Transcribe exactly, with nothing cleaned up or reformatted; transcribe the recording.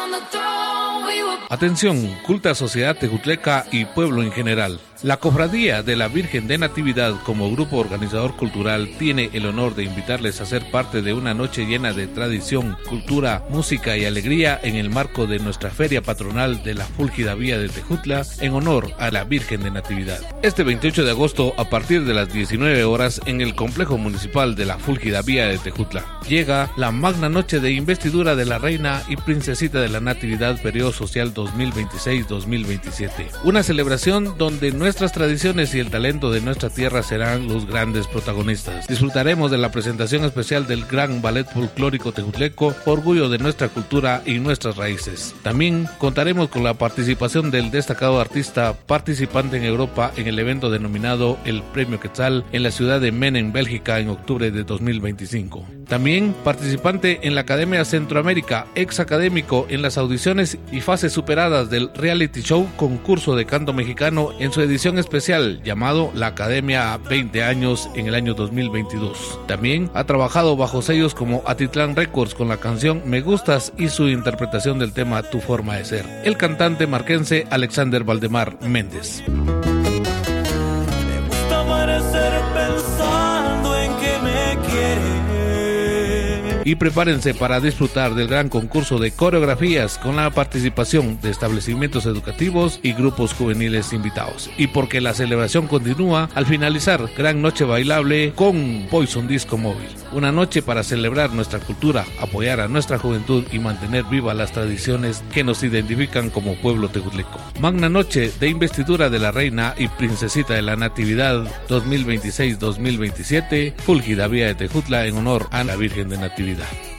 Atención, culta sociedad tejutleca y pueblo en general. La Cofradía de la Virgen de Natividad, como grupo organizador cultural, tiene el honor de invitarles a ser parte de una noche llena de tradición, cultura, música y alegría en el marco de nuestra feria patronal de la Fúlgida Vía de Tejutla en honor a la Virgen de Natividad. Este veintiocho de agosto, a partir de las diecinueve horas, en el complejo municipal de la Fúlgida Vía de Tejutla, llega la magna noche de investidura de la Reina y Princesita de la Natividad Periodo Social dos mil veintiséis dos mil veintisiete. Una celebración donde nuestras tradiciones y el talento de nuestra tierra serán los grandes protagonistas. Disfrutaremos de la presentación especial del Gran Ballet Folclórico Tejutleco, orgullo de nuestra cultura y nuestras raíces. También contaremos con la participación del destacado artista participante en Europa en el evento denominado el Premio Quetzal en la ciudad de Menen, Bélgica, en octubre de dos mil veinticinco. También participante en la Academia Centroamérica, ex académico en las audiciones y fases superadas del reality show Concurso de Canto Mexicano en su edición especial llamado La Academia veinte años en el año dos mil veintidós. También ha trabajado bajo sellos como Atitlán Records con la canción Me Gustas y su interpretación del tema Tu Forma de Ser. El cantante marquense Alexander Valdemar Méndez. Me gusta amanecer pensando en que me quiere. Y prepárense para disfrutar del gran concurso de coreografías con la participación de establecimientos educativos y grupos juveniles invitados. Y porque la celebración continúa, al finalizar, gran noche bailable con Poison Disco Móvil. Una noche para celebrar nuestra cultura, apoyar a nuestra juventud y mantener vivas las tradiciones que nos identifican como pueblo tejutleco. Magna noche de investidura de la Reina y Princesita de la Natividad dos mil veintiséis dos mil veintisiete, Fúlgida Vía de Tejutla en honor a la Virgen de Natividad.